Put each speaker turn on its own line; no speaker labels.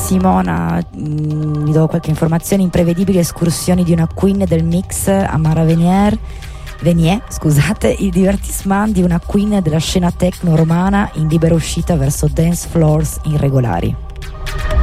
Simona, vi do qualche informazione: imprevedibili escursioni di una queen del mix, Amara Venier, scusate, il divertissement di una queen della scena techno romana in libera uscita verso dance floors irregolari.